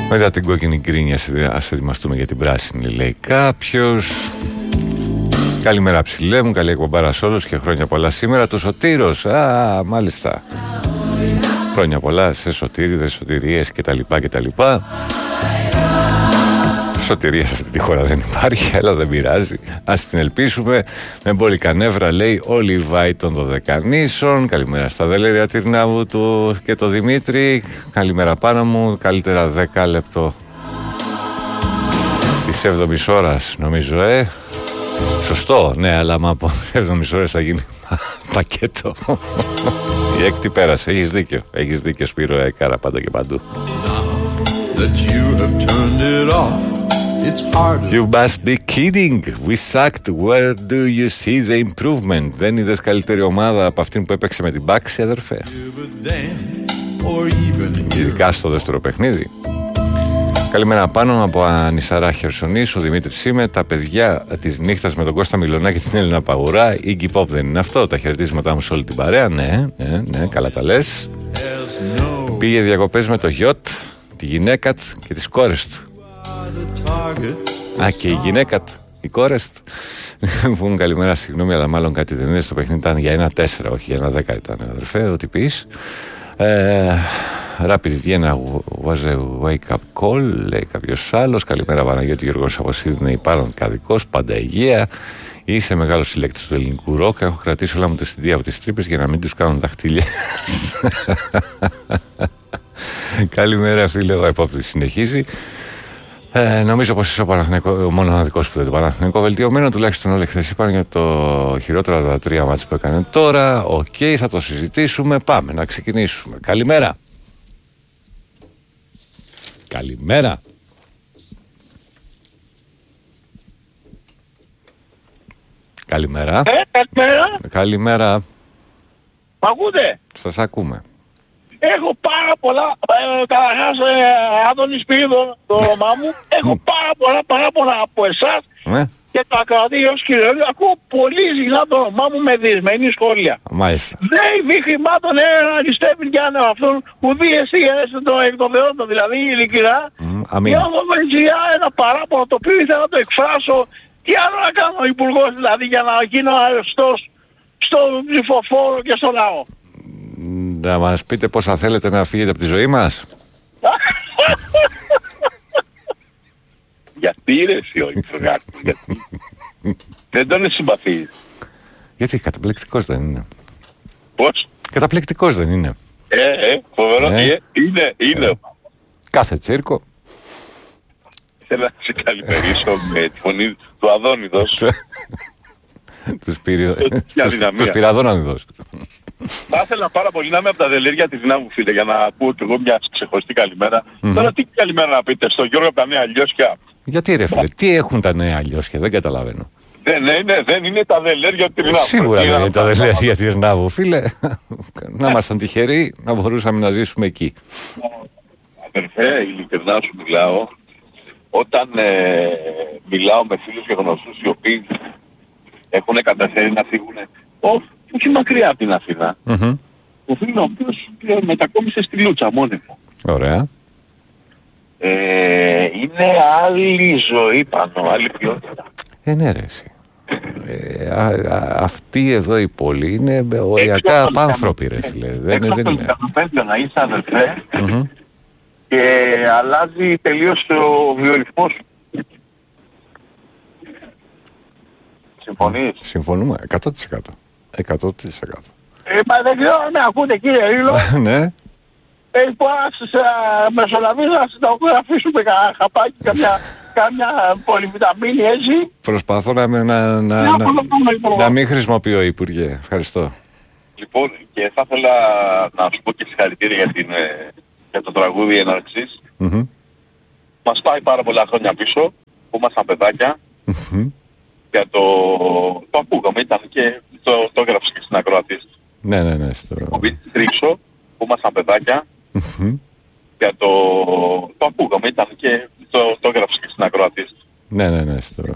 Μετά την κόκκινη γκρίνια ας ετοιμαστούμε για την πράσινη, λέει κάποιος. Καλημέρα ψηλέ μου, καλή εκπομπάρα σ' όλους και χρόνια πολλά σήμερα. Το Σωτήρος, μάλιστα. Χρόνια πολλά σε Σωτήριδες, σωτηρίες κτλ. Σωτηρία σε αυτή τη χώρα δεν υπάρχει, αλλά δεν πειράζει. Ας την ελπίσουμε. Με μπόλικα νεύρα, λέει ο Λιβάη των Δωδεκανήσων. Καλημέρα στα Δελέρια Τυρνάβου του και το Δημήτρη. Καλημέρα πάνω μου. Καλύτερα 10 λεπτό της 7ης ώρας, νομίζω, Σωστό, ναι, αλλά άμα από 7ης ώρες θα γίνει πακέτο. Η έκτη πέρασε, έχεις δίκιο Σπύρο, έκαρα πάντα και παντού. You must be kidding. We sucked. Where do you see the improvement? Δεν είδες καλύτερη ομάδα από αυτήν που έπαιξε με την Μπάξη, αδερφέ? Ειδικά στο δεύτερο παιχνίδι. Καλημέρα πάνω από Ανισαρά Χερσονήσου, ο Δημήτρης είμαι. Τα παιδιά της νύχτας με τον Κώστα Μιλωνάκη και την Έλληνα Παγουρά. Iggy Pop δεν είναι αυτό? Τα χαιρετίσματά μου σε όλη την παρέα. Ναι, καλά τα λες. Πήγε διακοπές με το γιότ, τη γυναίκα του και τις κόρες του. Και η γυναίκα του, οι κόρες του. Μου καλημέρα, συγγνώμη, αλλά μάλλον κάτι δεν είναι. Στο παιχνίδι ήταν για 1-4, όχι για 1-10 ήταν, αδερφέ, ό,τι πεις. Rapid Vienna was a wake up call, λέει κάποιος άλλος. Καλημέρα Παναγιώτη, Γιώργος από Σίδνεϊ, Πάρον Καδικός, πάντα υγεία. Είσαι μεγάλος συλλέκτης του ελληνικού ροκ. Έχω κρατήσει όλα μου τα CD από τις τρύπες για να μην τους κάνουν δαχτυλιές. Καλημέρα φίλε, ο επόπτης συνεχίζει. Νομίζω πως είσαι ο μοναδικός που δεν το Παναθηναϊκό βελτιωμένο. Τουλάχιστον όλοι χθες είπαν για το χειρότερο από τα 3 μάτς που έκανε τώρα. Οκ, θα το συζητήσουμε. Πάμε να ξεκινήσουμε. Καλημέρα. Καλημέρα. Καλημέρα. Καλημέρα. Καλημέρα. Μ' ακούτε? Σας ακούμε. Έχω πάρα πολλά, καταρχάς Άδωνη Σπύριδο το όνομά μου, έχω πάρα πολλά παράπονα από εσάς και το ακροατήριο Σκυρέλου. Ακούω πολύ συχνά το όνομά μου με διεσμένη σχόλια. Μάλιστα. Δεν μη χρημάτων αριστεύει για αυτόν που δει εσύ το εκδοδεόντο, δηλαδή ειλικρινά. Έχω ένα παράπονο το οποίο ήθελα να το εκφράσω. Τι άλλο να κάνω ο υπουργός δηλαδή για να γίνω αρεστός στον ψηφοφόρο και στο λαό? Να μας πείτε πόσα θέλετε να φύγετε από τη ζωή μας. Γιατί ρε εσύ ο Ιψογάκης, γιατί? Δεν τον συμπαθείς? Γιατί καταπληκτικός δεν είναι? Πώς? Καταπληκτικός δεν είναι? Φοβερό, είναι. Κάθε τσίρκο. Θέλω να σε καλημερίσω με τη φωνή του Αδόνιδος. Τους Πυραδόναδος. Θα ήθελα πάρα πολύ να είμαι από τα Δελέρια της Δυνάμου, φίλε, για να ακούω κι εγώ μια ξεχωριστή καλημέρα. Τώρα τι καλημέρα να πείτε στον Γιώργο από τα Νέα Αλλιώσια? Γιατί ρε φίλε, τι έχουν τα Νέα Αλλιώσια, δεν καταλαβαίνω. Δεν είναι τα Δελέρια της Δυνάμου. Σίγουρα δεν είναι τα Δελέρια της Δυνάμου, φίλε. Να ήμασταν τυχεροί να μπορούσαμε να ζήσουμε εκεί. Αδερφέ, ειλικρινά σου μιλάω. Όταν μιλάω με φίλους και γνωστούς οι οποίοι έχουν καταφέρει να φύγουν όχι μακριά από την Αθήνα, ο φίλος ο οποίος μετακόμισε στη Λούτσα μόνιμο. Ωραία. Είναι άλλη ζωή πάνω, άλλη ποιότητα. Ναι ρε εσύ. Αυτή εδώ η πόλη είναι οριακά απάνθρωποι ρε φίλε. Δεν είναι. Να είσαι αδερφέ και αλλάζει τελείως ο βιορυθμός σου. Συμφωνείς? Συμφωνούμε 100%. 100%. Μα δεν ξέρω αν με ακούτε κύριε Ρίλο. Ναι. Που ας μεσολαβείς να συνταγογραφήσουμε κανένα χαπάκι, καμιά πολυβιταμίνη έτσι. Προσπαθώ να μην χρησιμοποιώ, Υπουργέ. Ευχαριστώ. Λοιπόν, και θα ήθελα να σου πω και συγχαρητήρια για το τραγούδι έναρξης. Μας πάει πάρα πολλά χρόνια πίσω, που ήμασταν παιδάκια. Για το ακούγαμε, ήταν και το έγραψε και στην ακροατής. Ναι. Ο Βίτσης Ρίξο, που ήμασταν παιδάκια. Για το ακούγαμε, ήταν και το έγραψε και στην ακροατής. Ναι.